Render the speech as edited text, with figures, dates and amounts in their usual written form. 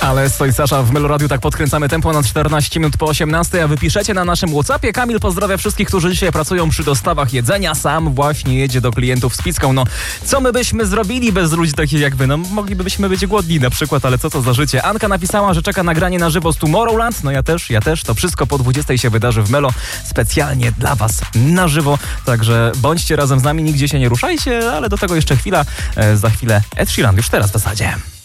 Ale stoi Sasza w Meloradiu, tak podkręcamy tempo na 14 minut po 18, a wy piszecie na naszym WhatsAppie. Kamil pozdrawia wszystkich, którzy dzisiaj pracują przy dostawach jedzenia. Sam właśnie jedzie do klientów z pizzką. No, co my byśmy zrobili bez ludzi takich jak wy? No, moglibyśmy być głodni na przykład, ale co to za życie? Anka napisała, że czeka nagranie na żywo z Tomorrowland. No ja też. To wszystko po 20 się wydarzy w Melo. Specjalnie dla was na żywo. Także bądźcie razem z nami, nigdzie się nie ruszajcie, ale do tego jeszcze chwila. Za chwilę Ed Sheeran, już teraz w zasadzie.